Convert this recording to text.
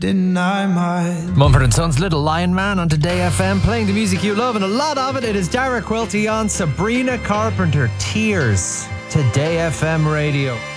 deny my... Mumford & Sons, Little Lion Man on Today FM, playing the music you love, and a lot of it. It is Dara Quilty on Sabrina Carpenter, Tears, Today FM Radio.